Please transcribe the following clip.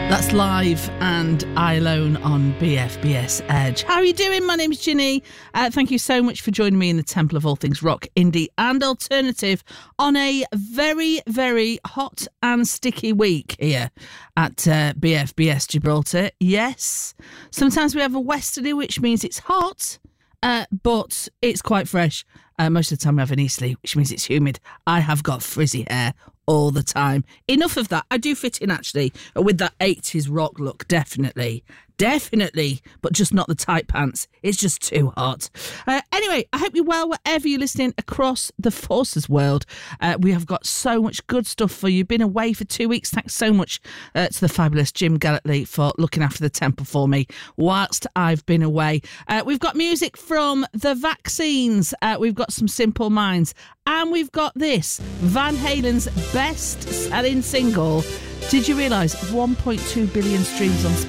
That's Live and I Alone on BFBS Edge. How are you doing? My name's Ginny. Thank you so much for joining me in the Temple of all things rock, indie and alternative on a very, very hot and sticky week here at BFBS Gibraltar. Yes, sometimes we have a westerly, which means it's hot, but it's quite fresh. Most of the time we have an easterly, which means it's humid. I have got frizzy hair all the time. Enough of that. I do fit in, actually, with that 80s rock look, definitely, but just not the tight pants. It's just too hot. Anyway, I hope you're well wherever you're listening across the Forces world. We have got so much good stuff for you. Been away for 2 weeks. Thanks so much to the fabulous Jim Galletley for looking after the temple for me whilst I've been away. We've got music from The Vaccines. We've got some Simple Minds. And we've got this, Van Halen's best-selling single. Did you realise 1.2 billion streams on Spotify?